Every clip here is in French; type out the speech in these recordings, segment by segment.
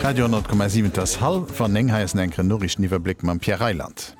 Radio 10,7 das Hall van engheißen enkre Norrichtenniwerblick ma Pierre Reiland.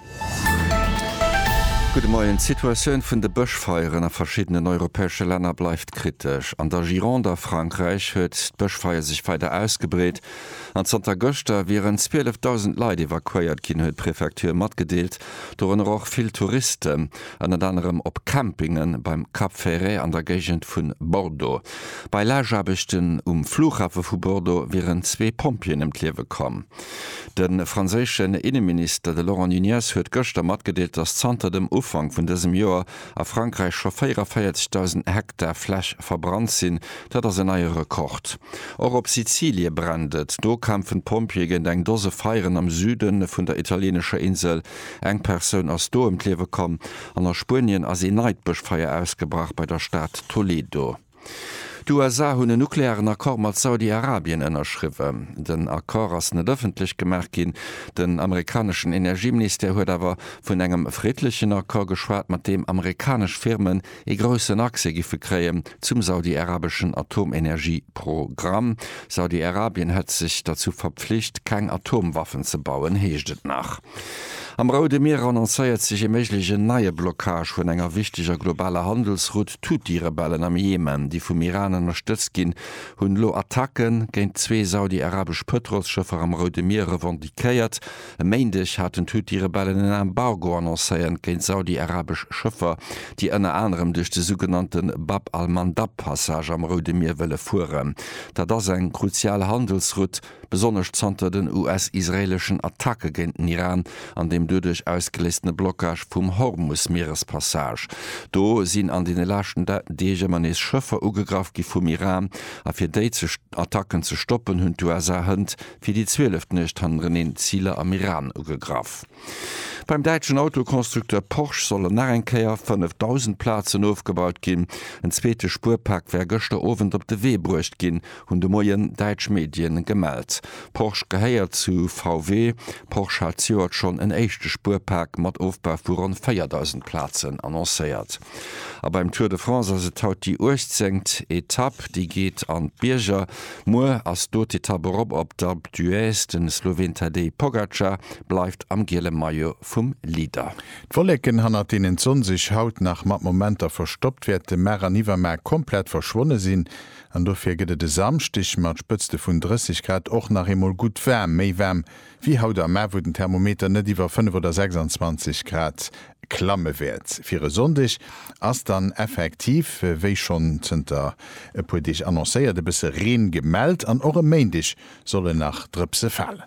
Gute Morgen. Situation vun de Bëchfeieren a verschiedenen europäsche Länder bleibt kritisch. An der Gironde Frankreich huet Bëchfeier sich weiter ausgebreet. An Santa Gösta wären 12.000 Leute evakuiert kin huet Präfektur mat gedeelt, do auch viel Touristen, an anderem op Campingen beim Cap Ferret an der Gegend vun Bordeaux. Bei Lageabechten Flughafen vu Bordeaux wären 2 Pompien im Klewe kom. Den franzischen Innenminister de Laurent Nunez huet Gösta mat gedeelt, dass Zter dem Ufang vun diesem Jahr a Frankreich schon 44.000 Hektar Fläch verbrannt sinn, dat er se neue Rekord. Auch op Sizilie brandet, do kämpfen Pompje gegen eng Dose Feieren am Süden vun der italienischer Insel. Eng Person aus do im Klewe kom, an der Spurien as Neidbuschfeier ausgebracht bei der Stadt Toledo. Die USA hunn den nuklearen Akkor mat Saudi-Arabien ënnerschriwe. Den Akkor ass net öffentlich gemerk gin, den amerikanischen Energieminister huet awer vun engem friedlichen Akkor geschwart, mat dem amerikasch Firmen e grossen Achse gife kreien zum saudi-arabischen Atomenergieprogramm. Saudi-Arabien hat sich dazu verpflicht, kein Atomwaffen zu bauen, heeschtet nach. Am Rode Meer annoncéiert sich e méigliche neie Blockage vun enger wichtiger globaler Handelsroute tut die Rebellen am Jemen, die vum Iran unterstützt gin, hunn lo Attacken géint 2 saudi-arabisch Petrolschëffer am Rode Meer revendikéiert. Méindech hatten tut die Rebellen en Embargo annoncéieren géint saudi-arabisch Schëffer, die ënner anderem duch de sogenannten Bab al-Mandab-Passage am Rode Meer wëlle fuhren. Da das eng kruziale Handelsroute besonders zanter den US-israelischen Attacke géint den Iran, an dem dudurch ausgelesene Blockage vum Hormuz-Meerespassage. Do sinn an den laschen Degemanes Schëffer ugegraf gi vum Iran, a fir déi Attacken zu stoppen hunn USA hënd fir die 12 nicht anderen Ziele am Iran ugegraf. Beim deutschen Autokonstrukteur Porsche solle Narrenkeier 5.000 Plazen aufgebaut gin. Ein zweite Spurpark wär gëchte ofend op de Wee bruecht gin, hun de moien Deitsch Medien gemeldt. Porsche geheiert zu VW. Porsche hat zuert schon en echte Spurpark mat Aufbau vu rund 4.000 Plazen annoncéiert. Aber beim Tour de France se taut die Urchtsenkt Etappe, die geht an Birger. Mo as dot Etappe op der Dues, den Slowen Tadej Pogacar, bleibt am gele Maillot vum Lieder. D'Wollecken hannner denen Sonn sich haut nach mat Momenter verstoppt werd de Mer an Iwermer komplett verschwonne sinn, an dofir gët de Samstich mat spëtzte vun 30 Grad och nach emol gut wärm, méi wärm, wie haut am Mer wo den Thermometer net iwwer 5 oder 26 Grad Klamme wert. Fire Sonndich ass dann effektiv, wéi schon zenter puich annoncéiert de bisse Reen gemeldt, an ore Méindich solle nach Drëpse fallen.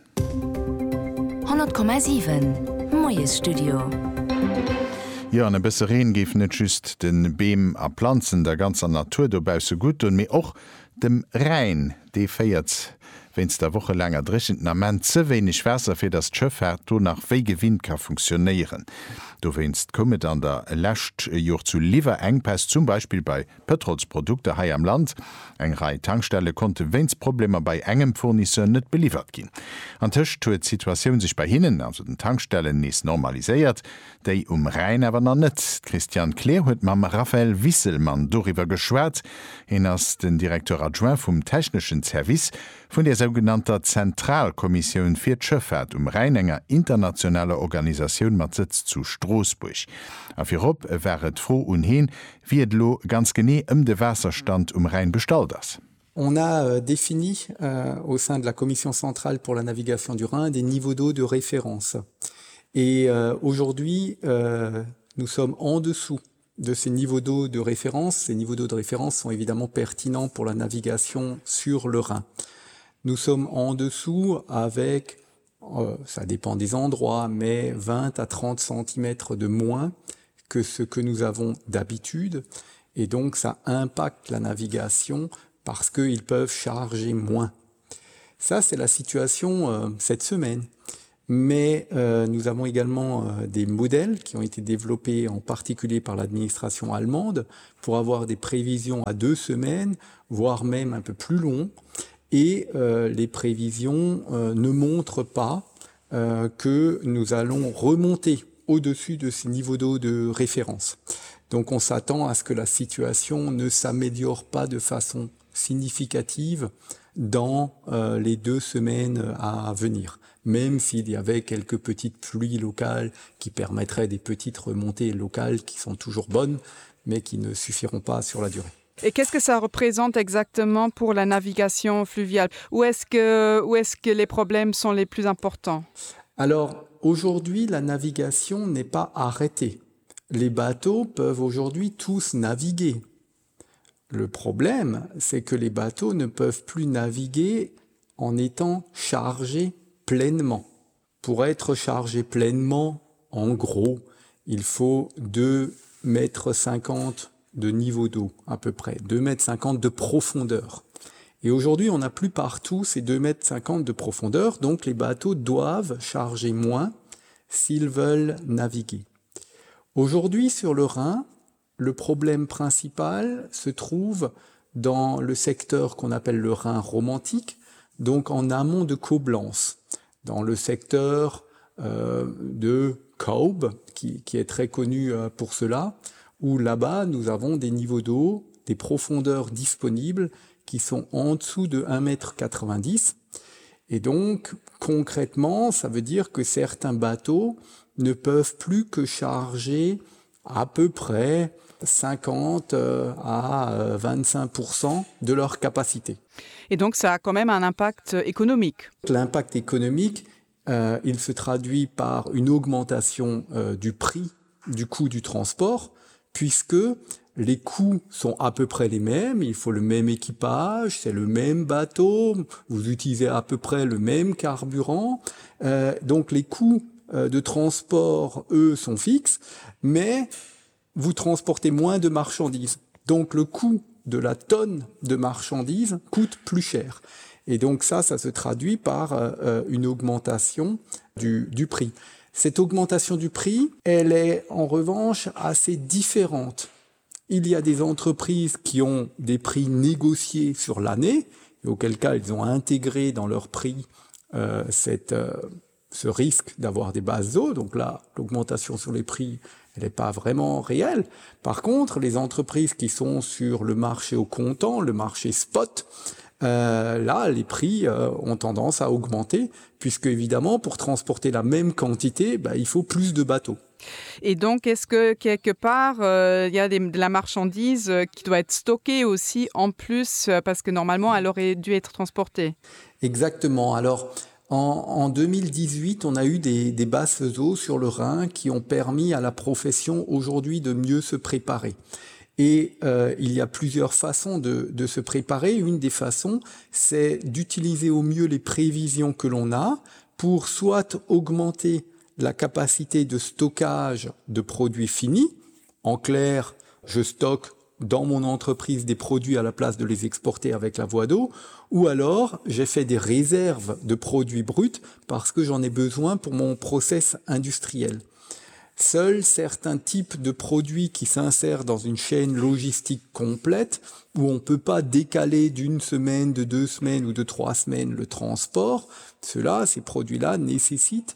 100,7 Moies Studio. Ja, an e bësse Reen gif net just den Beem a Planzen der ganzer Natur dobau so gut und mir och dem Rhein, de féiert wenns der Woche langer drichend amment ze wenig Wässer fir das Schëffherd do nach wéi gewinn kann funktionieren. Du wennst kommet an der Lächt joch zu Lieferengpass, zum Beispiel bei Petrolsprodukte hai am Land. Eng Rei Tankstelle konnte wenns Probleme bei engem Fournisseur net beliefert gin. An Tisch huet Situationun sich bei hinnen, also den Tankstellen nies normaliséiert, déi Rhein awer an net. Christian Kleer huet mam Raphael Wisselmann doriwer geschwert, hin ass den Direktor Adjoint vum technischen Service vun der sogenannter Zentralkommission fir d'Schëffherd Rhein, enger internationaler Organisation mat Sitz zu Straßburg. Afirop wäret froh unhin, wie et lo ganz gené de Wasserstand Rhein bestalt ass. On a défini au sein de la Commission centrale pour la navigation du Rhin des niveaux d'eau de référence. Et aujourd'hui, nous sommes en dessous de ces niveaux d'eau de référence. Ces niveaux d'eau de référence sont évidemment pertinents pour la navigation sur le Rhin. Nous sommes en dessous avec, ça dépend des endroits, mais 20 à 30 cm de moins que ce que nous avons d'habitude. Et donc ça impacte la navigation parce qu'ils peuvent charger moins. Ça, c'est la situation cette semaine. Mais nous avons également des modèles qui ont été développés en particulier par l'administration allemande pour avoir des prévisions à 2 semaines, voire même un peu plus long. Et les prévisions ne montrent pas que nous allons remonter au-dessus de ces niveaux d'eau de référence. Donc on s'attend à ce que la situation ne s'améliore pas de façon significative dans les 2 semaines à venir, même s'il y avait quelques petites pluies locales qui permettraient des petites remontées locales qui sont toujours bonnes, mais qui ne suffiront pas sur la durée. Et qu'est-ce que ça représente exactement pour la navigation fluviale? Où est-ce que les problèmes sont les plus importants? Alors, aujourd'hui, la navigation n'est pas arrêtée. Les bateaux peuvent aujourd'hui tous naviguer. Le problème, c'est que les bateaux ne peuvent plus naviguer en étant chargés pleinement. Pour être chargé pleinement, en gros, il faut 2,50 mètres de niveau d'eau, à peu près, 2,50 mètres de profondeur. Et aujourd'hui, on n'a plus partout ces 2,50 mètres de profondeur, donc les bateaux doivent charger moins s'ils veulent naviguer. Aujourd'hui, sur le Rhin, le problème principal se trouve dans le secteur qu'on appelle le Rhin romantique, donc en amont de Coblence, dans le secteur de Kaub, qui est très connu pour cela, où là-bas, nous avons des niveaux d'eau, des profondeurs disponibles qui sont en dessous de 1,90 m. Et donc, concrètement, ça veut dire que certains bateaux ne peuvent plus que charger à peu près 50 à 25% de leur capacité. Et donc, ça a quand même un impact économique. L'impact économique, il se traduit par une augmentation du prix, du coût du transport, puisque les coûts sont à peu près les mêmes, il faut le même équipage, c'est le même bateau, vous utilisez à peu près le même carburant, donc les coûts de transport, eux, sont fixes, mais vous transportez moins de marchandises. Donc le coût de la tonne de marchandises coûte plus cher. Et donc ça se traduit par une augmentation du prix. Cette augmentation du prix, elle est en revanche assez différente. Il y a des entreprises qui ont des prix négociés sur l'année, et auquel cas ils ont intégré dans leur prix ce risque d'avoir des basses eaux. Donc là, l'augmentation sur les prix, elle n'est pas vraiment réelle. Par contre, les entreprises qui sont sur le marché au comptant, le marché spot, là, les prix ont tendance à augmenter, puisque évidemment, pour transporter la même quantité, il faut plus de bateaux. Et donc, est-ce que quelque part, il y a de la marchandise qui doit être stockée aussi en plus, parce que normalement, elle aurait dû être transportée? Exactement. Alors, en 2018, on a eu des basses eaux sur le Rhin qui ont permis à la profession aujourd'hui de mieux se préparer. Et il y a plusieurs façons de se préparer. Une des façons, c'est d'utiliser au mieux les prévisions que l'on a pour soit augmenter la capacité de stockage de produits finis. En clair, je stocke dans mon entreprise des produits à la place de les exporter avec la voie d'eau, ou alors j'ai fait des réserves de produits bruts parce que j'en ai besoin pour mon process industriel. Seuls certains types de produits qui s'insèrent dans une chaîne logistique complète, où on ne peut pas décaler d'1 semaine, de 2 semaines ou de 3 semaines le transport, ces produits-là nécessitent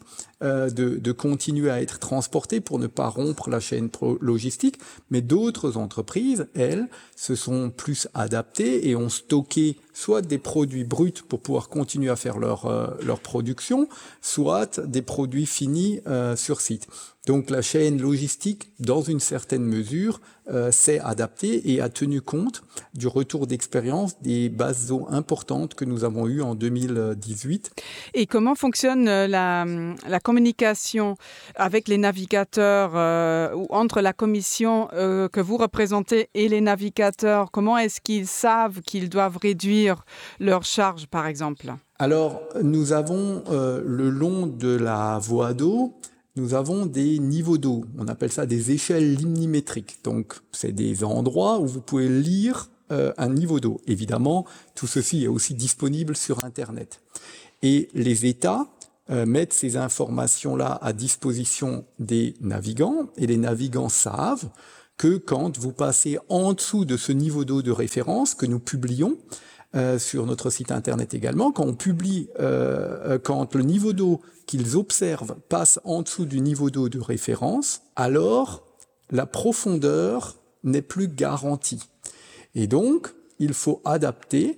de continuer à être transportés pour ne pas rompre la chaîne logistique. Mais d'autres entreprises, elles, se sont plus adaptées et ont stocké soit des produits bruts pour pouvoir continuer à faire leur production, soit des produits finis sur site. Donc la chaîne logistique, dans une certaine mesure, s'est adaptée et a tenu compte du retour d'expérience des basses eaux importantes que nous avons eues en 2018. Et comment fonctionne la communication avec les navigateurs ou entre la commission que vous représentez et les navigateurs? Comment est-ce qu'ils savent qu'ils doivent réduire leur charge, par exemple? Alors, nous avons le long de la voie d'eau, nous avons des niveaux d'eau. On appelle ça des échelles limnimétriques. Donc, c'est des endroits où vous pouvez lire un niveau d'eau. Évidemment, tout ceci est aussi disponible sur Internet. Et les États mettent ces informations-là à disposition des navigants. Et les navigants savent que quand vous passez en dessous de ce niveau d'eau de référence que nous publions, sur notre site internet également, quand on publie, quand le niveau d'eau qu'ils observent passe en dessous du niveau d'eau de référence, alors la profondeur n'est plus garantie. Et donc, il faut adapter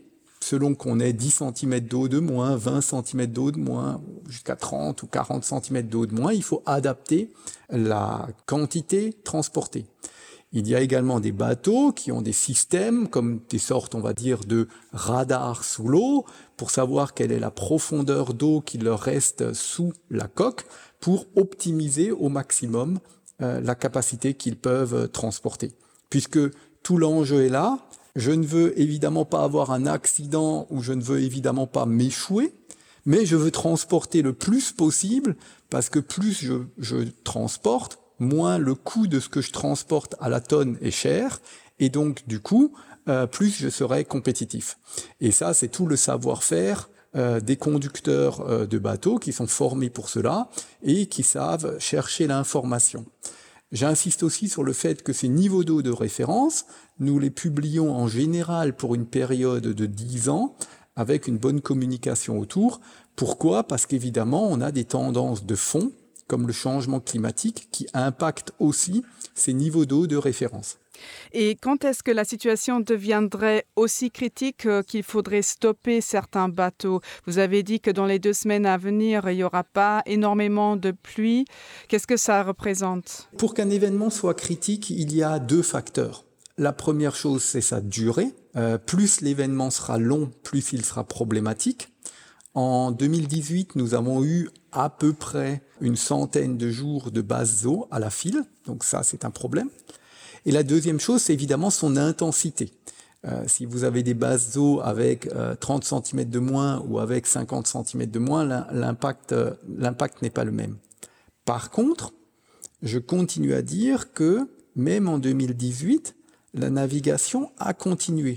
selon qu'on ait 10 cm d'eau de moins, 20 cm d'eau de moins, jusqu'à 30 ou 40 cm d'eau de moins, il faut adapter la quantité transportée. Il y a également des bateaux qui ont des systèmes comme des sortes, on va dire, de radars sous l'eau pour savoir quelle est la profondeur d'eau qui leur reste sous la coque pour optimiser au maximum la capacité qu'ils peuvent transporter. Puisque tout l'enjeu est là, je ne veux évidemment pas avoir un accident ou je ne veux évidemment pas m'échouer, mais je veux transporter le plus possible parce que plus je transporte, moins le coût de ce que je transporte à la tonne est cher et donc du coup, plus je serai compétitif. Et ça, c'est tout le savoir-faire des conducteurs de bateaux qui sont formés pour cela et qui savent chercher l'information. J'insiste aussi sur le fait que ces niveaux d'eau de référence, nous les publions en général pour une période de 10 ans avec une bonne communication autour. Pourquoi ? Parce qu'évidemment, on a des tendances de fond comme le changement climatique qui impactent aussi ces niveaux d'eau de référence. Et quand est-ce que la situation deviendrait aussi critique qu'il faudrait stopper certains bateaux? Vous avez dit que dans les 2 semaines à venir, il n'y aura pas énormément de pluie. Qu'est-ce que ça représente? Pour qu'un événement soit critique, il y a 2 facteurs. La première chose, c'est sa durée. Plus l'événement sera long, plus il sera problématique. En 2018, nous avons eu à peu près une centaine de jours de basses eaux à la file. Donc ça, c'est un problème. Et la deuxième chose, c'est évidemment son intensité. Si vous avez des basses eaux avec 30 cm de moins ou avec 50 cm de moins, l'impact n'est pas le même. Par contre, je continue à dire que même en 2018, la navigation a continué.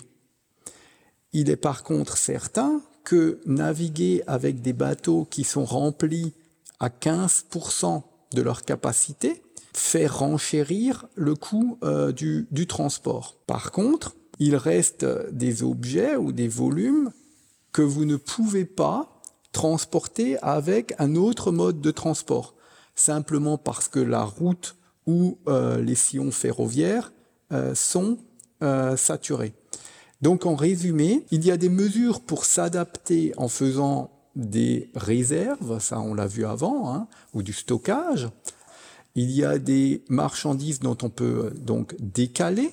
Il est par contre certain que naviguer avec des bateaux qui sont remplis à 15% de leur capacité fait renchérir le coût du transport. Par contre, il reste des objets ou des volumes que vous ne pouvez pas transporter avec un autre mode de transport, simplement parce que la route ou les sillons ferroviaires sont saturés. Donc en résumé, il y a des mesures pour s'adapter en faisant des réserves, ça on l'a vu avant, ou du stockage. Il y a des marchandises dont on peut donc décaler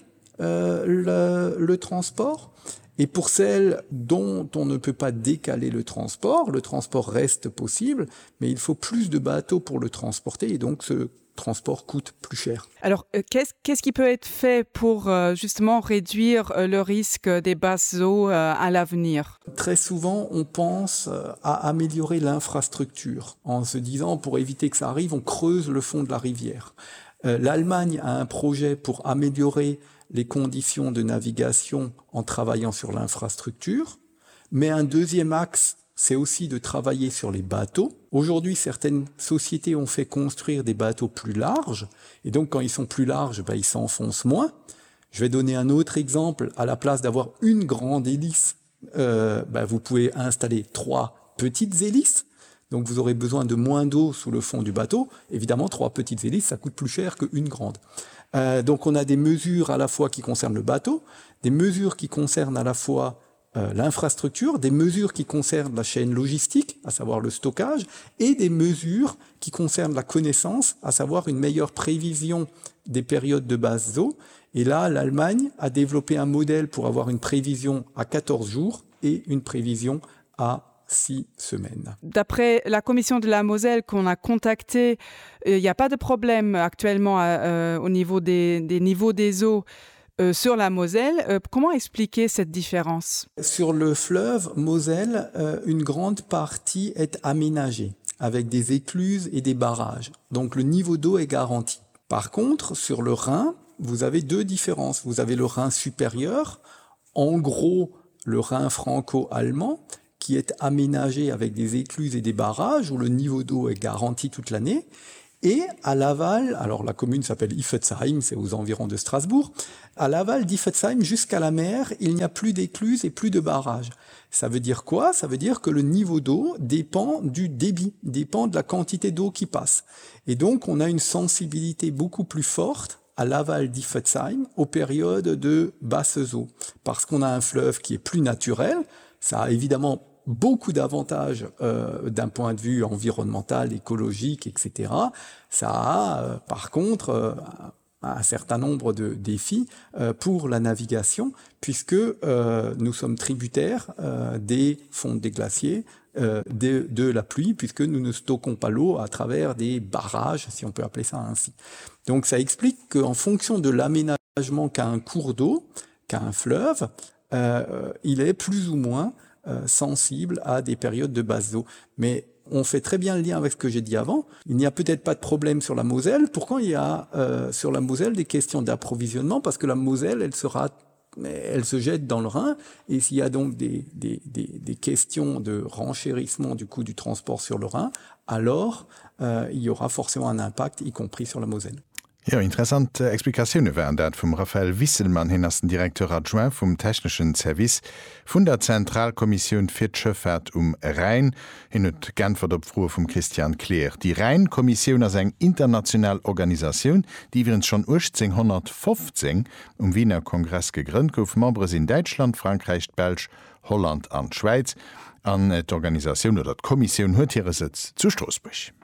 le transport. Et pour celles dont on ne peut pas décaler le transport reste possible, mais il faut plus de bateaux pour le transporter et donc ce transport coûte plus cher. Alors, qu'est-ce qui peut être fait pour justement réduire le risque des basses eaux à l'avenir? Très souvent, on pense à améliorer l'infrastructure en se disant, pour éviter que ça arrive, on creuse le fond de la rivière. L'Allemagne a un projet pour améliorer les conditions de navigation en travaillant sur l'infrastructure, mais un deuxième axe, c'est aussi de travailler sur les bateaux. Aujourd'hui, certaines sociétés ont fait construire des bateaux plus larges, et donc quand ils sont plus larges, ils s'enfoncent moins. Je vais donner un autre exemple. À la place d'avoir une grande hélice, vous pouvez installer 3 petites hélices. Donc vous aurez besoin de moins d'eau sous le fond du bateau. Évidemment, 3 petites hélices, ça coûte plus cher qu'une grande. Donc on a des mesures à la fois qui concernent le bateau, des mesures qui concernent à la fois l'infrastructure, des mesures qui concernent la chaîne logistique, à savoir le stockage, et des mesures qui concernent la connaissance, à savoir une meilleure prévision des périodes de basses eaux. Et là, l'Allemagne a développé un modèle pour avoir une prévision à 14 jours et une prévision à 6 semaines. D'après la commission de la Moselle qu'on a contactée, il n'y a pas de problème actuellement au niveau des niveaux des eaux sur la Moselle. Comment expliquer cette différence? Sur le fleuve Moselle, une grande partie est aménagée avec des écluses et des barrages. Donc le niveau d'eau est garanti. Par contre, sur le Rhin, vous avez 2 différences. Vous avez le Rhin supérieur, en gros le Rhin franco-allemand, qui est aménagé avec des écluses et des barrages où le niveau d'eau est garanti toute l'année. Et à l'aval, alors la commune s'appelle Iffezheim, c'est aux environs de Strasbourg, à l'aval d'Iffezheim jusqu'à la mer, il n'y a plus d'écluses et plus de barrages. Ça veut dire quoi? Ça veut dire que le niveau d'eau dépend du débit, dépend de la quantité d'eau qui passe. Et donc on a une sensibilité beaucoup plus forte à l'aval d'Iffezheim aux périodes de basses eaux. Parce qu'on a un fleuve qui est plus naturel, Ça a évidemment beaucoup d'avantages d'un point de vue environnemental, écologique, etc. Ça a par contre un certain nombre de défis pour la navigation, puisque nous sommes tributaires des fonds des glaciers, de la pluie, puisque nous ne stockons pas l'eau à travers des barrages, si on peut appeler ça ainsi. Donc ça explique qu'en fonction de l'aménagement qu'a un cours d'eau, qu'a un fleuve, il est plus ou moins sensible à des périodes de basse d'eau. Mais on fait très bien le lien avec ce que j'ai dit avant. Il n'y a peut-être pas de problème sur la Moselle. Pourquoi il y a sur la Moselle des questions d'approvisionnement? Parce que la Moselle, elle se jette dans le Rhin, et s'il y a donc des questions de renchérissement du coût du transport sur le Rhin, alors il y aura forcément un impact, y compris sur la Moselle. Ja, interessante Explikationune wären dat vum Raphael Wisselmann hin as den Direktor Adjoint vum Technischen Service vun der Zentralkommission fir d'Schëffert Rhein hin et Genfer opfroe vum Christian Kleer. Die Rheinkommission as eng international Organisationun, die iwwerens schon 1815 Wiener Kongress gegrünnt gouf, Membres in Deutschland, Frankreich, Belsch, Holland an Schweiz an d'Organisationun oder d' Kommission huet ihre Sitz zu Straßburg.